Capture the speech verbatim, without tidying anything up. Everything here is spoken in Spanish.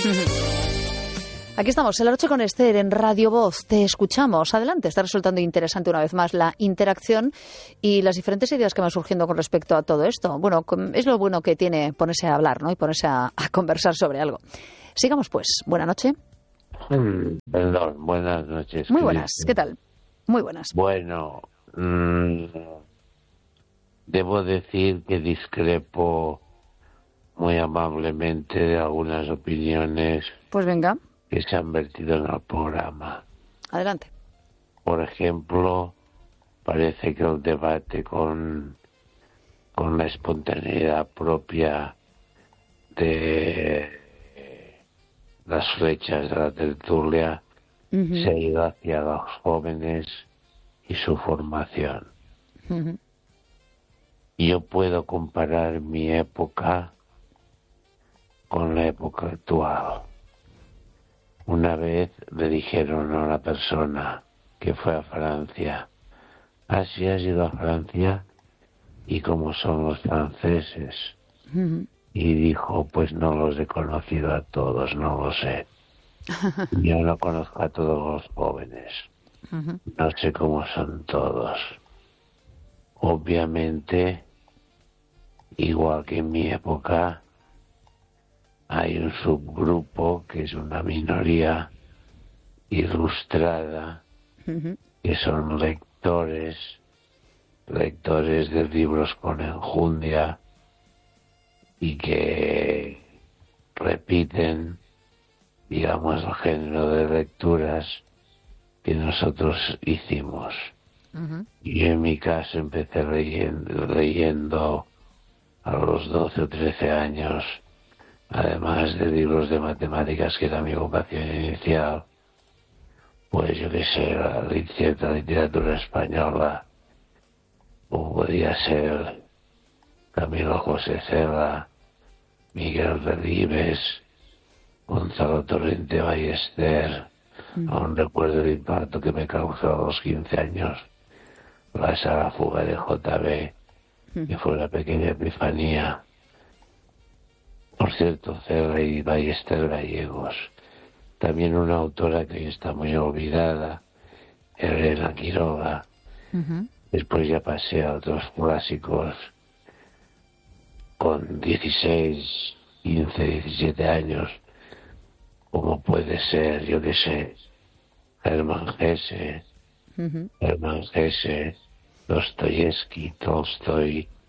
Aquí estamos, en la noche con Esther, en Radio Voz. Te escuchamos. Adelante, está resultando interesante una vez más la interacción y las diferentes ideas que van surgiendo con respecto a todo esto. Bueno, es lo bueno que tiene ponerse a hablar, ¿no? Y ponerse a, a conversar sobre algo. Sigamos, pues. Buena noche. Mm, perdón, buenas noches. Muy buenas, ¿qué tal? Muy buenas. Bueno, mmm, debo decir que discrepo muy amablemente de algunas opiniones. Pues venga. Que se han vertido en el programa. Adelante. Por ejemplo, parece que el debate con, con la espontaneidad propia de las flechas de la tertulia uh-huh. se ha ido hacia los jóvenes y su formación. Uh-huh. Yo puedo comparar mi época con la época actual. Una vez le dijeron a una persona que fue a Francia, ¿ah, sí has ido a Francia? ¿Y cómo son los franceses? Uh-huh. Y dijo, pues no los he conocido a todos, no lo sé. Yo no conozco a todos los jóvenes. Uh-huh. No sé cómo son todos. Obviamente, igual que en mi época, hay un subgrupo que es una minoría ilustrada, uh-huh. que son lectores, lectores de libros con enjundia y que repiten, digamos, el género de lecturas que nosotros hicimos. Uh-huh. Yo en mi caso empecé leyendo, leyendo a los doce o trece años, además de libros de matemáticas, que era mi vocación inicial, pues yo qué sé, la cierta literatura española, como podía ser Camilo José Cela, Miguel Delibes, Gonzalo Torrente Ballester. Mm. Aún recuerdo el impacto que me causó a los quince años la saga Fuga de J B, mm. que fue una pequeña epifanía. Por cierto, Cela y Ballester gallegos. También una autora que hoy está muy olvidada, Elena Quiroga. Uh-huh. Después ya pasé a otros clásicos con dieciséis, quince, diecisiete años, como puede ser, yo qué sé, Hermann Hesse, uh-huh. Hermann Hesse, Dostoyevsky, Tolstoy,